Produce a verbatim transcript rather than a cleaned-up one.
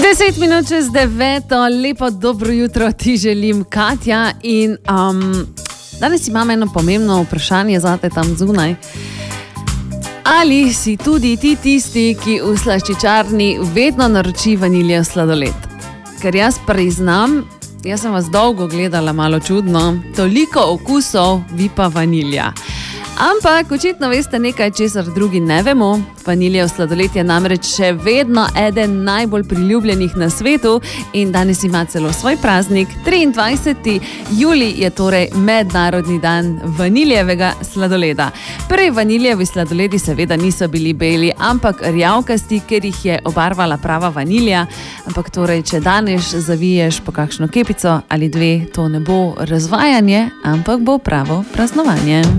Deset minut čez deveto, lepo dobro jutro ti želim, Katja. In um, danes imam eno pomembno vprašanje zate tam zunaj. Ali si tudi ti tisti, ki v slaščičarni vedno naroči vaniljev sladoled? Ker jaz priznam, jaz sem vas dolgo gledala malo čudno, toliko okusov, vi pa vanilja. Ampak očitno veste nekaj, česar drugi ne vemo. Vaniljev sladoled je namreč še vedno eden najbolj priljubljenih na svetu in danes ima celo svoj praznik. triindvajseti julij je torej mednarodni dan vaniljevega sladoleda. Prej vaniljevi sladoledi seveda niso bili beli, ampak rjavkasti, ker jih je obarvala prava vanilja. Ampak torej, če danes zaviješ po kakšno kepico ali dve, to ne bo razvajanje, ampak bo pravo praznovanje.